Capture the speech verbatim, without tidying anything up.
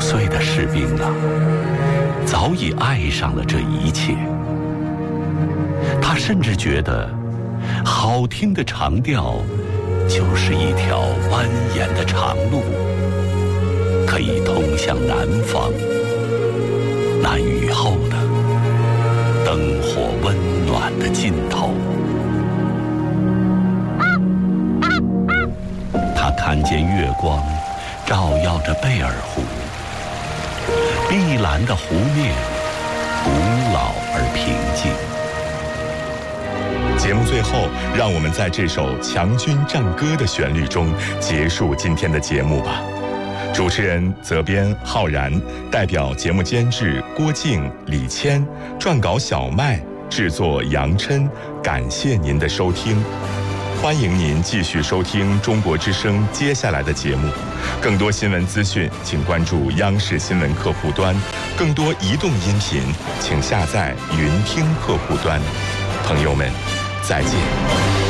岁的士兵啊，早已爱上了这一切。他甚至觉得，好听的长调就是一条蜿蜒的长路，可以通向南方，那雨后的灯火温暖的尽头。他看见月光照耀着贝尔湖，碧蓝的湖面古老而平静。 节目最后，让我们在这首《强军战歌》的旋律中结束今天的节目吧。主持人责编浩然，代表节目监制郭静、李谦，撰稿小麦，制作杨琛。感谢您的收听，欢迎您继续收听中国之声接下来的节目。更多新闻资讯，请关注央视新闻客户端；更多移动音频，请下载云听客户端。朋友们，再见。